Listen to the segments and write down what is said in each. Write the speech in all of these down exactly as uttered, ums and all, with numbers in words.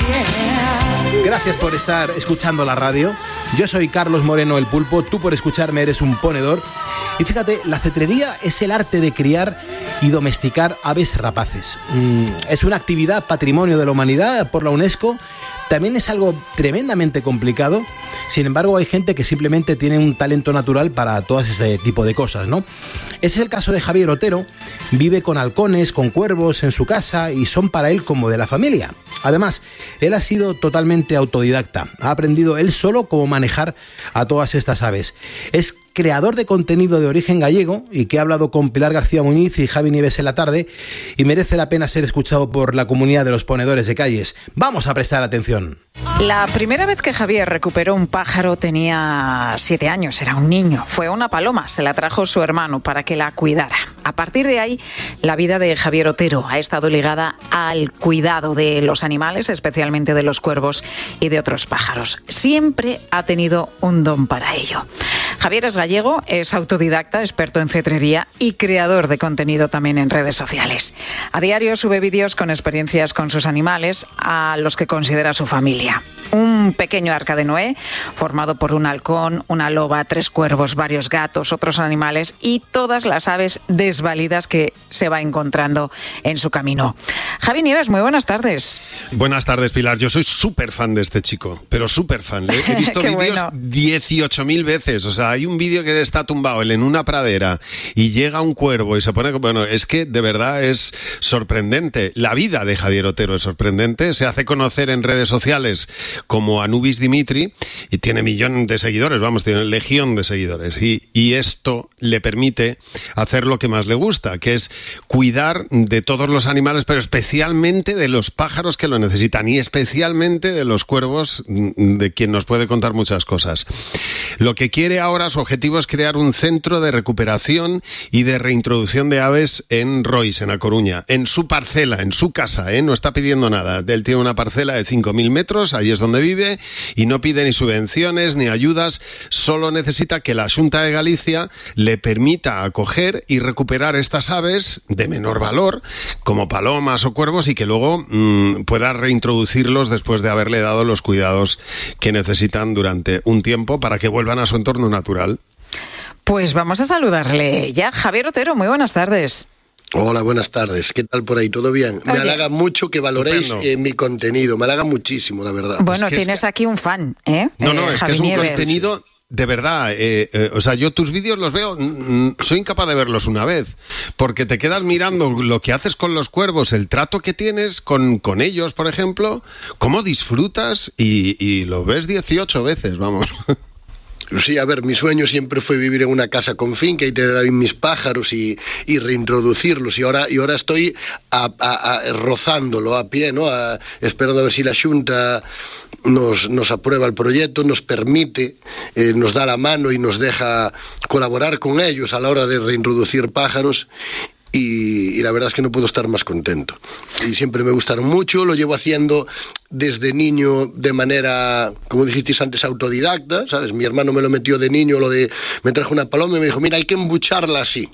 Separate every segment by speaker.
Speaker 1: Gracias por estar escuchando la radio. Yo soy Carlos Moreno, el Pulpo. Tú, por escucharme, eres un ponedor. Y fíjate, la cetrería es el arte de criar y domesticar aves rapaces. Mm, es una actividad patrimonio de la humanidad por la UNESCO. También es algo tremendamente complicado. Sin embargo, hay gente que simplemente tiene un talento natural para todo ese tipo de cosas, ¿no? Ese es el caso de Javier Otero. Vive con halcones, con cuervos en su casa y son para él como de la familia. Además, él ha sido totalmente autodidacta. Ha aprendido él solo cómo manejar a todas estas aves. Es creador de contenido de origen gallego y que ha hablado con Pilar García Muñiz y Javi Nieves en la tarde y merece la pena ser escuchado por la comunidad de los ponedores de calles. Vamos a prestar atención.
Speaker 2: La primera vez que Javier recuperó un pájaro tenía siete años, era un niño. Fue una paloma, se la trajo su hermano para que la cuidara. A partir de ahí, la vida de Javier Otero ha estado ligada al cuidado de los animales, especialmente de los cuervos y de otros pájaros. Siempre ha tenido un don para ello. Javier es gallego, es autodidacta, experto en cetrería y creador de contenido también en redes sociales. A diario sube vídeos con experiencias con sus animales a los que considera su familia. Un pequeño arca de Noé, formado por un halcón, una loba, tres cuervos, varios gatos, otros animales y todas las aves desvalidas que se va encontrando en su camino. Javi Nieves, muy buenas tardes.
Speaker 3: Buenas tardes, Pilar. Yo soy súper fan de este chico, pero súper fan. Le he visto vídeos bueno. dieciocho mil veces. O sea, hay un vídeo que está tumbado él en una pradera y llega un cuervo y se pone... Bueno, es que de verdad es sorprendente. La vida de Javier Otero es sorprendente. Se hace conocer en redes sociales como Anubis Dimitri y tiene millón de seguidores, vamos, tiene legión de seguidores. Y, y esto le permite hacer lo que más le gusta, que es cuidar de todos los animales, pero especialmente de los pájaros que lo necesitan y especialmente de los cuervos, de quien nos puede contar muchas cosas. Lo que quiere ahora, su objetivo es crear un centro de recuperación y de reintroducción de aves en Rois, en A Coruña, en su parcela, en su casa, ¿eh? No está pidiendo nada. Él tiene una parcela de cinco mil metros, ahí es donde vive, y no pide ni subvenciones ni ayudas, solo necesita que la Xunta de Galicia le permita acoger y recuperar estas aves de menor valor, como palomas o cuervos, y que luego mmm, pueda reintroducirlos después de haberle dado los cuidados que necesitan durante un tiempo para que vuelvan a su entorno natural.
Speaker 2: Pues vamos a saludarle ya. Javier Otero, muy buenas tardes.
Speaker 4: Hola, buenas tardes. ¿Qué tal por ahí? ¿Todo bien? Me Oye, halaga mucho que valoréis eh, mi contenido. Me halaga muchísimo, la verdad.
Speaker 2: Bueno,
Speaker 4: es que
Speaker 2: tienes
Speaker 4: es que...
Speaker 2: aquí un fan, ¿eh?
Speaker 3: No, no,
Speaker 2: eh,
Speaker 3: es
Speaker 2: Javi
Speaker 3: que es un
Speaker 2: Nieves.
Speaker 3: contenido... De verdad, eh, eh, o sea, yo tus vídeos los veo, mm, soy incapaz de verlos una vez, porque te quedas mirando lo que haces con los cuervos, el trato que tienes con, con ellos, por ejemplo, cómo disfrutas y, y lo ves dieciocho veces, vamos.
Speaker 4: Sí, a ver, mi sueño siempre fue vivir en una casa con finca y tener ahí mis pájaros y, y reintroducirlos. Y ahora, y ahora estoy a, a, a, rozándolo a pie, ¿no? A, esperando a ver si la Xunta nos, nos aprueba el proyecto, nos permite, eh, nos da la mano y nos deja colaborar con ellos a la hora de reintroducir pájaros. Y, y la verdad es que no puedo estar más contento. Y siempre me gustaron mucho, lo llevo haciendo desde niño de manera, como dijisteis antes, autodidacta, ¿sabes? Mi hermano me lo metió de niño, lo de me trajo una paloma y me dijo, mira, hay que embucharla así.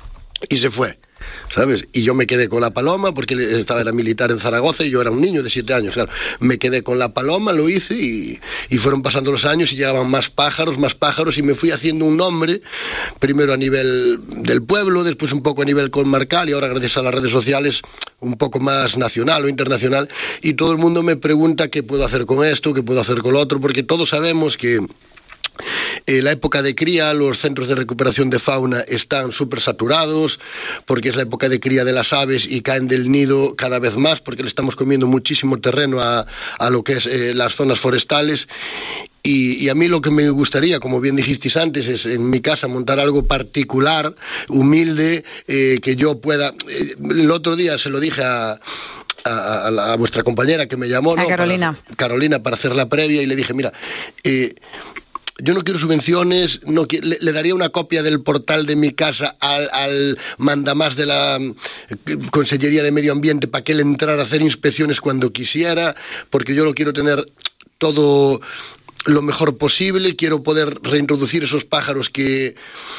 Speaker 4: Y se fue, ¿sabes? Y yo me quedé con la paloma porque estaba era militar en Zaragoza y yo era un niño de siete años, claro. Me quedé con la paloma, lo hice y, y fueron pasando los años y llegaban más pájaros, más pájaros y me fui haciendo un nombre, primero a nivel del pueblo, después un poco a nivel comarcal y ahora gracias a las redes sociales un poco más nacional o internacional y todo el mundo me pregunta qué puedo hacer con esto, qué puedo hacer con lo otro, porque todos sabemos que Eh, la época de cría, los centros de recuperación de fauna están súper saturados porque es la época de cría de las aves y caen del nido cada vez más porque le estamos comiendo muchísimo terreno a, a lo que es eh, las zonas forestales y, y a mí lo que me gustaría, como bien dijisteis antes, es en mi casa montar algo particular, humilde, eh, que yo pueda... Eh, el otro día se lo dije a... A, a, a vuestra compañera que me llamó, ¿no?
Speaker 2: A Carolina.
Speaker 4: Para, Carolina, para hacer la previa y le dije, mira, eh, yo no quiero subvenciones, no quiero, le, le daría una copia del portal de mi casa al, al mandamás de la Consellería de Medio Ambiente para que él entrara a hacer inspecciones cuando quisiera, porque yo lo quiero tener todo lo mejor posible, quiero poder reintroducir esos pájaros que...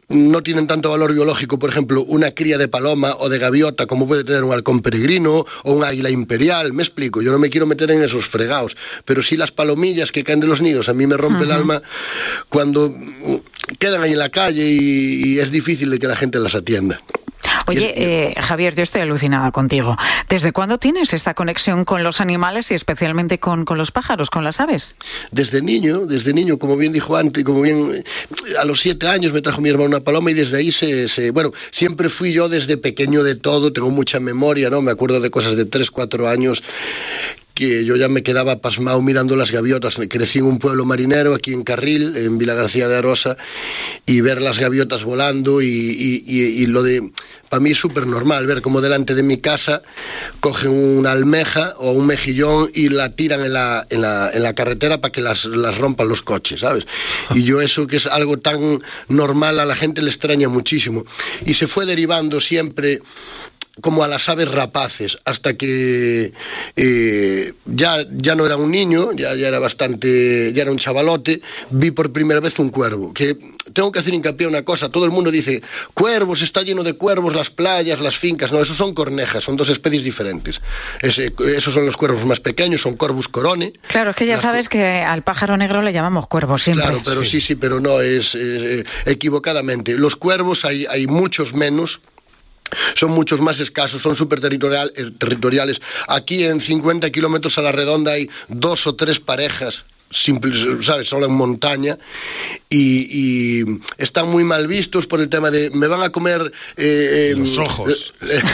Speaker 4: no tienen tanto valor biológico, por ejemplo, una cría de paloma o de gaviota como puede tener un halcón peregrino o un águila imperial, me explico, yo no me quiero meter en esos fregados, pero sí las palomillas que caen de los nidos, a mí me rompe uh-huh. el alma cuando quedan ahí en la calle y, y es difícil de que la gente las atienda.
Speaker 2: Oye, eh, Javier, yo estoy alucinada contigo. ¿Desde cuándo tienes esta conexión con los animales y especialmente con, con los pájaros, con las aves?
Speaker 4: Desde niño, desde niño, como bien dijo antes, como bien, a los siete años me trajo mi hermano una paloma y desde ahí se, se... Bueno, siempre fui yo desde pequeño de todo, tengo mucha memoria, ¿no? Me acuerdo de cosas de tres, cuatro años que yo ya me quedaba pasmado mirando las gaviotas. Crecí en un pueblo marinero, aquí en Carril, en Vilagarcía de Arosa, y ver las gaviotas volando y, y, y, y lo de... Para mí es súper normal ver cómo delante de mi casa cogen una almeja o un mejillón y la tiran en la, en la, en la carretera para que las, las rompan los coches, ¿sabes? Y yo eso que es algo tan normal a la gente le extraña muchísimo. Y se fue derivando siempre como a las aves rapaces, hasta que eh, ya, ya no era un niño, ya, ya era bastante, ya era un chavalote, vi por primera vez un cuervo, que tengo que hacer hincapié en una cosa, todo el mundo dice, cuervos, está lleno de cuervos, las playas, las fincas, no, esos son cornejas, son dos especies diferentes, Ese, esos son los cuervos más pequeños, son Corvus corone.
Speaker 2: Claro, es que ya las, sabes que al pájaro negro le llamamos cuervo siempre.
Speaker 4: Claro, pero sí, sí, sí pero no, es eh, equivocadamente, los cuervos hay, hay muchos menos, son muchos más escasos, son súper territorial, eh, territoriales. Aquí en cincuenta kilómetros a la redonda hay dos o tres parejas, simples, ¿sabes? Solo en montaña, y, y están muy mal vistos por el tema de me van a comer eh,
Speaker 3: los ojos.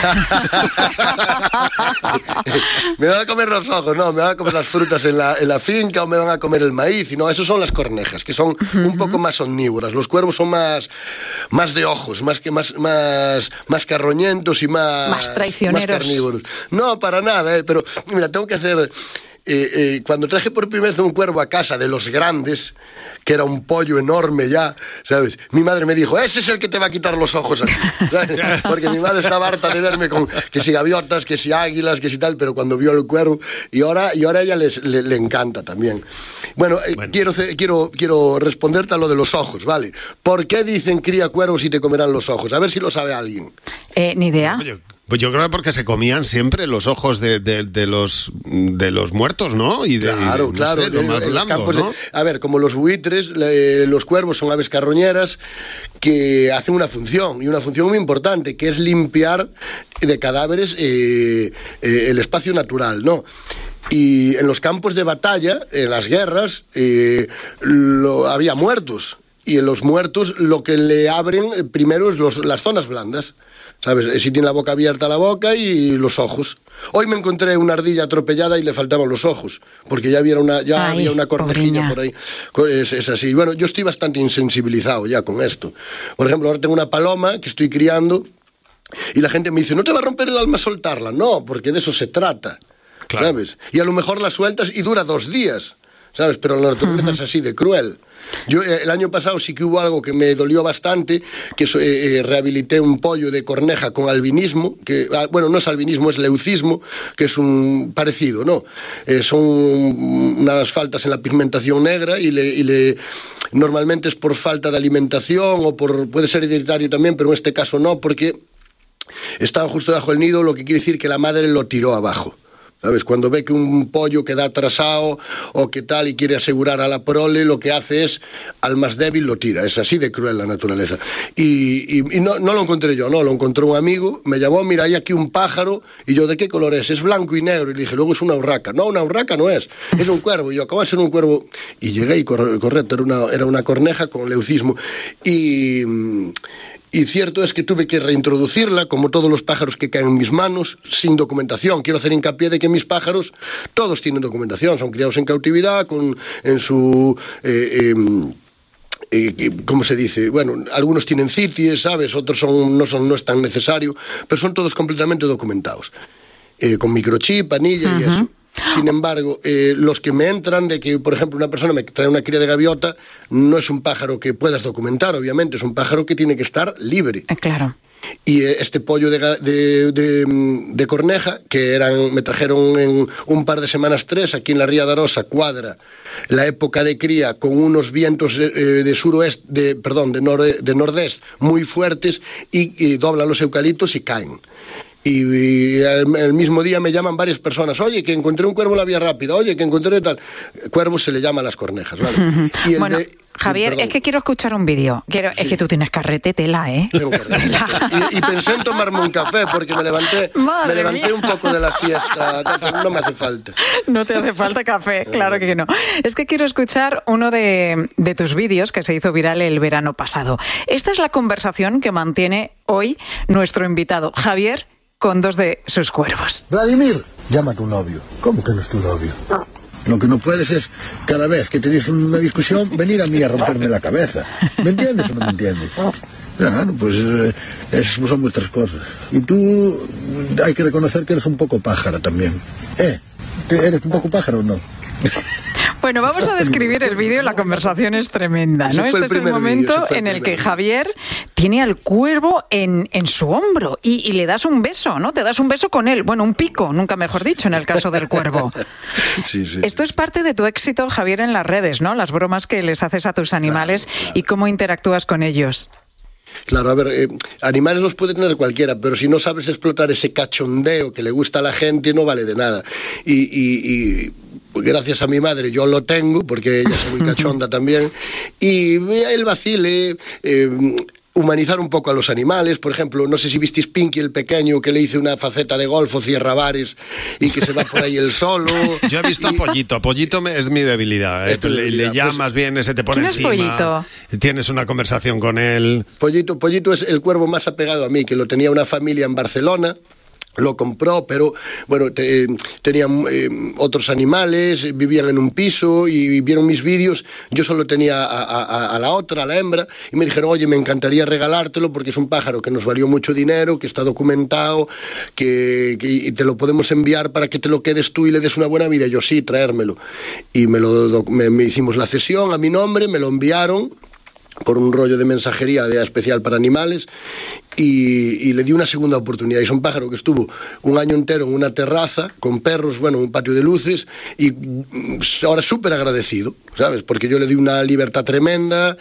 Speaker 4: Me van a comer los ojos, no, me van a comer las frutas en la, en la finca o me van a comer el maíz, y no, esos son las cornejas, que son uh-huh. un poco más omnívoras. Los cuervos son más, más de ojos, más que más, más, más carroñentos y más,
Speaker 2: más traicioneros.
Speaker 4: Más carnívoros. No, para nada, eh, pero mira, tengo que hacer... Eh, eh, cuando traje por primera vez un cuervo a casa de los grandes, que era un pollo enorme ya, ¿sabes? Mi madre me dijo, ese es el que te va a quitar los ojos a ti, ¿sabes? Porque mi madre estaba harta de verme con que si gaviotas, que si águilas, que si tal, pero cuando vio el cuervo, y ahora, y ahora a ella les, le, le encanta también. Bueno, eh, bueno. Quiero, quiero, quiero responderte a lo de los ojos, ¿vale? ¿Por qué dicen cría cuervos y te comerán los ojos? A ver si lo sabe alguien.
Speaker 2: Eh, ni idea.
Speaker 3: Oye. Pues yo creo que porque se comían siempre los ojos de, de, de los de los muertos, ¿no? Y de,
Speaker 4: claro,
Speaker 3: y de, no
Speaker 4: claro.
Speaker 3: sé, lo más
Speaker 4: en los
Speaker 3: blando,
Speaker 4: campos
Speaker 3: ¿no?
Speaker 4: de, a ver, como los buitres, le, los cuervos son aves carroñeras que hacen una función, y una función muy importante, que es limpiar de cadáveres eh, eh, el espacio natural, ¿no? Y en los campos de batalla, en las guerras, eh, lo, había muertos. Y en los muertos lo que le abren primero es los, las zonas blandas, ¿sabes? Si tiene la boca abierta, la boca y los ojos. Hoy me encontré una ardilla atropellada y le faltaban los ojos, porque ya había una, ya
Speaker 2: Ay,
Speaker 4: había una cornejilla por ahí. Es, es así. Bueno, yo estoy bastante insensibilizado ya con esto. Por ejemplo, ahora tengo una paloma que estoy criando y la gente me dice, ¿no te va a romper el alma soltarla? No, porque de eso se trata, claro. ¿Sabes? Y a lo mejor la sueltas y dura dos días. ¿Sabes? Pero la naturaleza uh-huh. es así de cruel. Yo eh, el año pasado sí que hubo algo que me dolió bastante, que eh, rehabilité un pollo de corneja con albinismo, que ah, bueno, no es albinismo, es leucismo, que es un parecido, ¿no? Eh, son unas faltas en la pigmentación negra y le, y le normalmente es por falta de alimentación o por puede ser hereditario también, pero en este caso no, porque estaba justo debajo del nido, lo que quiere decir que la madre lo tiró abajo. ¿Sabes? Cuando ve que un pollo queda atrasado o que tal y quiere asegurar a la prole, lo que hace es al más débil lo tira. Es así de cruel la naturaleza. Y, y, y no, no lo encontré yo, no, lo encontró un amigo, me llamó, mira, hay aquí un pájaro, y yo, ¿de qué color es? Es blanco y negro. Y le dije, luego es una urraca. No, una urraca no es, es un cuervo. Y yo, acabo de ser un cuervo. Y llegué y cor- correcto, era una, era una corneja con leucismo. Y... Y cierto es que tuve que reintroducirla, como todos los pájaros que caen en mis manos, sin documentación. Quiero hacer hincapié de que mis pájaros, todos tienen documentación, son criados en cautividad, con, en su... Eh, eh, Eh, ¿cómo se dice? Bueno, algunos tienen cities, ¿sabes? Otros son, no, son, no es tan necesario, pero son todos completamente documentados. Eh, con microchip, anilla uh-huh. y eso. Sin embargo, eh, los que me entran de que, por ejemplo, una persona me trae una cría de gaviota, no es un pájaro que puedas documentar, obviamente, es un pájaro que tiene que estar libre.
Speaker 2: Eh, claro.
Speaker 4: y este pollo de, de, de, de corneja, que eran, me trajeron en un par de semanas tres, aquí en la Ría de Arosa, cuadra la época de cría con unos vientos eh, de suroeste, de, perdón, de, nor, de nordeste muy fuertes y, y doblan los eucaliptos y caen. Y, y el, el mismo día me llaman varias personas, oye, que encontré un cuervo en la vía rápida, oye, que encontré tal. Cuervo se le llama a las cornejas, ¿vale?
Speaker 2: Y el bueno, de, Javier, perdón. es que quiero escuchar un vídeo. Quiero, sí. Es que tú tienes carrete, tela, ¿eh?
Speaker 4: Tengo carrete. Tela. Y, y pensé en tomarme un café porque me levanté, me levanté un poco de la siesta, pero no me hace falta.
Speaker 2: No te hace falta café, claro que no. Es que quiero escuchar uno de, de tus vídeos que se hizo viral el verano pasado. Esta es la conversación que mantiene hoy nuestro invitado, Javier, con dos de sus cuervos.
Speaker 5: Vladimir, llama a tu novio. ¿Cómo que no es tu novio? Lo que no puedes es, cada vez que tenéis una discusión, venir a mí a romperme la cabeza. ¿Me entiendes o no me entiendes? Claro, pues eh, es, son vuestras cosas. Y tú hay que reconocer que eres un poco pájara también. ¿Eh? ¿Eres un poco pájaro o no?
Speaker 2: Bueno, vamos a describir el vídeo, la conversación es tremenda, ¿no? Este es el momento en el que Javier tiene al cuervo en, en su hombro y, y le das un beso, ¿no? Te das un beso con él, bueno, un pico, nunca mejor dicho, en el caso del cuervo.
Speaker 4: Sí, sí.
Speaker 2: Esto es parte de tu éxito, Javier, en las redes, ¿no? Las bromas que les haces a tus animales, claro, claro. Y cómo interactúas con ellos.
Speaker 4: Claro, a ver, eh, animales los puede tener cualquiera, pero si no sabes explotar ese cachondeo que le gusta a la gente, no vale de nada. Y, y, y gracias a mi madre yo lo tengo, porque ella es muy cachonda también, y el vacile... Eh, humanizar un poco a los animales, por ejemplo, no sé si visteis Pinky el pequeño, que le hice una faceta de golfo, cierra bares, y que se va por ahí él solo.
Speaker 3: Yo he visto y... a Pollito, Pollito me, es mi debilidad, eh. le, debilidad. le llamas pues, bien, ese te pone
Speaker 2: ¿quién
Speaker 3: encima.
Speaker 2: ¿Quién es Pollito?
Speaker 3: Tienes una conversación con él.
Speaker 4: Pollito, Pollito es el cuervo más apegado a mí, que lo tenía una familia en Barcelona. Lo compró, pero bueno, te, tenían eh, otros animales, vivían en un piso y vieron mis vídeos. Yo solo tenía a, a, a la otra, a la hembra, y me dijeron, oye, me encantaría regalártelo porque es un pájaro que nos valió mucho dinero, que está documentado, que, que y te lo podemos enviar para que te lo quedes tú y le des una buena vida. Y yo, sí, traérmelo. Y me, lo, me, me hicimos la cesión a mi nombre, me lo enviaron por un rollo de mensajería de especial para animales y, y le di una segunda oportunidad. Y es un pájaro que estuvo un año entero en una terraza con perros, bueno, un patio de luces, y ahora súper agradecido, ¿sabes? Porque yo le di una libertad tremenda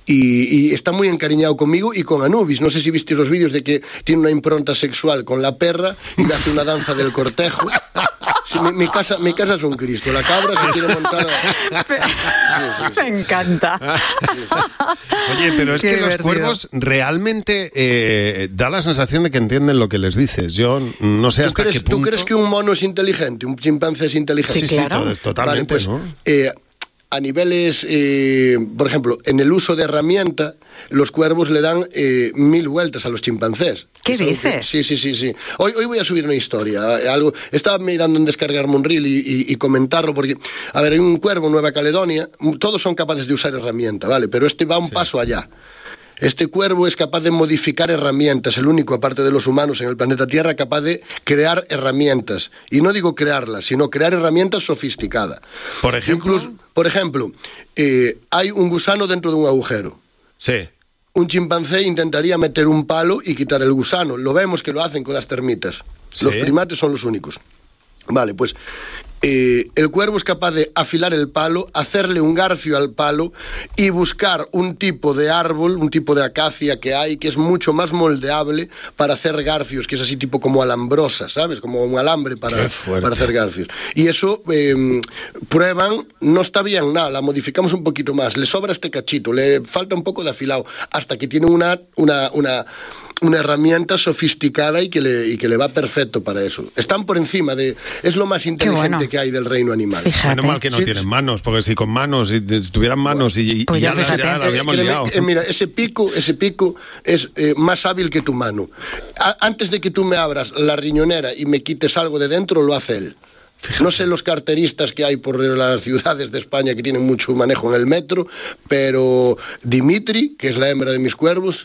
Speaker 4: y, y está muy encariñado conmigo y con Anubis. No sé si viste los vídeos de que tiene una impronta sexual con la perra y le hace una danza del cortejo. Sí, mi, mi, casa, mi casa es un Cristo. La cabra se quiere montar a...
Speaker 2: sí, sí, sí. Me encanta.
Speaker 3: Sí, sí. Oye, pero es Qué que divertido. Los cuervos realmente eh, da la sensación de que entienden lo que les dices. Yo no sé hasta
Speaker 4: crees,
Speaker 3: qué punto...
Speaker 4: ¿Tú crees que un mono es inteligente? ¿Un chimpancé es inteligente?
Speaker 2: Sí, sí, claro.
Speaker 3: Totalmente,
Speaker 4: vale, pues,
Speaker 3: ¿no?
Speaker 4: Eh, a niveles, eh, por ejemplo, en el uso de herramienta, los cuervos le dan eh, mil vueltas a los chimpancés.
Speaker 2: ¿Qué dices?
Speaker 4: Que, sí, sí, sí, sí. Hoy, hoy voy a subir una historia. Algo, estaba mirando en descargarme un reel y, y, y comentarlo, porque, a ver, hay un cuervo en Nueva Caledonia, todos son capaces de usar herramienta, ¿vale? Pero este va un sí. paso allá. Este cuervo es capaz de modificar herramientas, el único, aparte de los humanos en el planeta Tierra, capaz de crear herramientas. Y no digo crearlas, sino crear herramientas sofisticadas.
Speaker 3: Por ejemplo,
Speaker 4: Incluso, por ejemplo, eh, hay un gusano dentro de un agujero.
Speaker 3: Sí.
Speaker 4: Un chimpancé intentaría meter un palo y quitar el gusano. Lo vemos que lo hacen con las termitas. Sí. Los primates son los únicos. Vale, pues... Eh, el cuervo es capaz de afilar el palo, hacerle un garfio al palo y buscar un tipo de árbol, un tipo de acacia que hay que es mucho más moldeable para hacer garfios, que es así tipo como alambrosa, ¿sabes? Como un alambre para, para hacer garfios. Y eso eh, prueban, no está bien, nada, la modificamos un poquito más, le sobra este cachito, le falta un poco de afilado, hasta que tiene una... una, una una herramienta sofisticada y que, le, y que le va perfecto para eso. Están por encima de... Es lo más inteligente bueno. que hay del reino animal.
Speaker 3: Fíjate. Menos mal que no sí, tienen manos, porque si con manos, si tuvieran manos y,
Speaker 2: pues
Speaker 3: y ya,
Speaker 2: ya,
Speaker 3: ya la habíamos
Speaker 4: eh,
Speaker 3: liado.
Speaker 4: Eh, mira, ese pico, ese pico es eh, más hábil que tu mano. A, antes de que tú me abras la riñonera y me quites algo de dentro, lo hace él. Fíjate. No sé los carteristas que hay por las ciudades de España que tienen mucho manejo en el metro, pero Dimitri, que es la hembra de mis cuervos,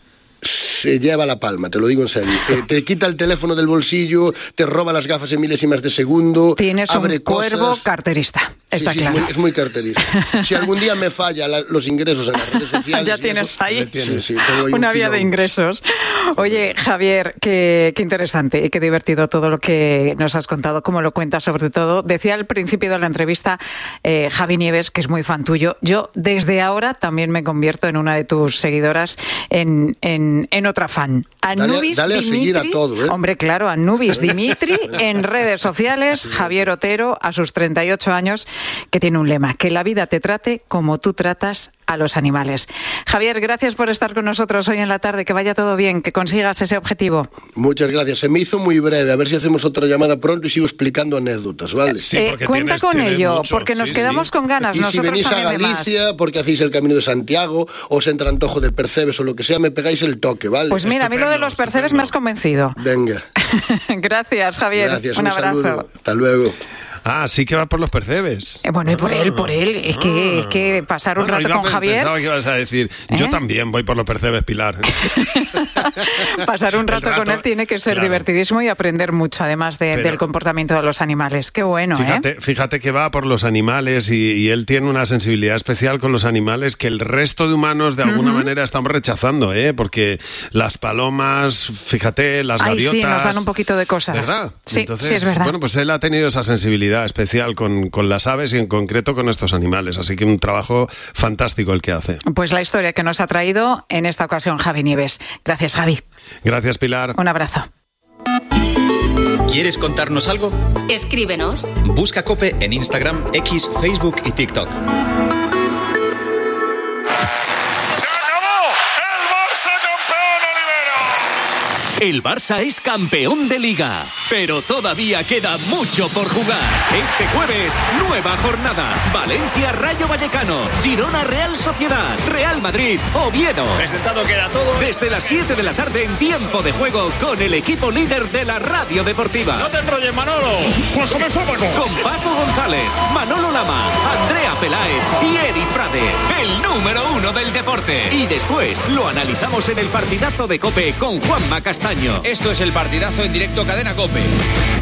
Speaker 4: se lleva la palma, te lo digo en serio. Te, te quita el teléfono del bolsillo, te roba las gafas en milésimas de segundo.
Speaker 2: Tienes
Speaker 4: abre
Speaker 2: un cuervo
Speaker 4: cosas.
Speaker 2: carterista. Está
Speaker 4: sí, sí,
Speaker 2: claro.
Speaker 4: Es muy, es muy característico. Si algún día me falla la, los ingresos en las redes sociales...
Speaker 2: ya tienes
Speaker 4: eso,
Speaker 2: ahí,
Speaker 4: sí, sí, tengo ahí
Speaker 2: una
Speaker 4: un
Speaker 2: vía de ingresos. Oye, Javier, qué, qué interesante y qué divertido todo lo que nos has contado, cómo lo cuentas sobre todo. Decía al principio de la entrevista eh, Javi Nieves, que es muy fan tuyo. Yo desde ahora también me convierto en una de tus seguidoras, en, en, en otra fan. Anubis
Speaker 4: dale, dale
Speaker 2: Dimitri,
Speaker 4: a seguir a todo, ¿eh?
Speaker 2: Hombre, claro, Anubis Dimitri en redes sociales, Javier Otero a sus treinta y ocho años, que tiene un lema, que la vida te trate como tú tratas a los animales. Javier, gracias por estar con nosotros hoy en la tarde, que vaya todo bien, que consigas ese objetivo.
Speaker 4: Muchas gracias, se me hizo muy breve, a ver si hacemos otra llamada pronto y sigo explicando anécdotas, ¿vale?
Speaker 2: Sí, eh, cuenta tienes, con tienes ello, mucho. Porque nos sí, quedamos sí. con ganas.
Speaker 4: Y
Speaker 2: nosotros
Speaker 4: si venís a Galicia, porque hacéis el Camino de Santiago, o os entra antojo de percebes o lo que sea, me pegáis el toque, ¿vale?
Speaker 2: Pues mira, estupendo, a mí lo de los percebes estupendo. Me has convencido.
Speaker 4: Venga.
Speaker 2: Gracias, Javier.
Speaker 4: Gracias,
Speaker 2: un,
Speaker 4: un
Speaker 2: abrazo.
Speaker 4: Saludo. Hasta luego.
Speaker 3: Ah, sí que va por los percebes.
Speaker 2: Eh, bueno, y por ah, él, por él. Es que, ah, es que pasar un rato
Speaker 3: no,
Speaker 2: con Javier...
Speaker 3: Pensaba que ibas a decir, ¿eh? Yo también voy por los percebes, Pilar.
Speaker 2: Pasar un rato, rato con él tiene que ser claro. divertidísimo y aprender mucho, además de, Pero, del comportamiento de los animales. Qué bueno,
Speaker 3: fíjate,
Speaker 2: ¿eh?
Speaker 3: Fíjate que va por los animales y, y él tiene una sensibilidad especial con los animales que el resto de humanos de alguna uh-huh. manera estamos rechazando, ¿eh? Porque las palomas, fíjate, las
Speaker 2: Ay,
Speaker 3: gaviotas...
Speaker 2: sí, nos dan un poquito de cosas.
Speaker 3: ¿Verdad?
Speaker 2: Sí,
Speaker 3: Entonces,
Speaker 2: sí, es verdad.
Speaker 3: Bueno, pues él ha tenido esa sensibilidad especial con con las aves y en concreto con estos animales. Así que un trabajo fantástico el que hace.
Speaker 2: Pues la historia que nos ha traído en esta ocasión Javi Nieves. Gracias, Javi.
Speaker 3: Gracias, Pilar.
Speaker 2: Un abrazo.
Speaker 6: ¿Quieres contarnos algo?
Speaker 7: Escríbenos.
Speaker 6: Busca COPE en Instagram, X, Facebook y TikTok.
Speaker 8: El Barça es campeón de Liga, pero todavía queda mucho por jugar. Este jueves, nueva jornada. Valencia Rayo Vallecano, Girona Real Sociedad, Real Madrid Oviedo.
Speaker 9: Presentado queda todo.
Speaker 8: Desde las siete de la tarde en tiempo de juego con el equipo líder de la radio deportiva.
Speaker 9: No te enrolles, Manolo. Pues comenzamos.
Speaker 8: Con Paco González, Manolo Lama, Andrea Peláez y Eri Frade, el número uno del deporte. Y después lo analizamos en el partidazo de COPE con Juanma Castaño.
Speaker 9: Esto es el partidazo en directo Cadena COPE.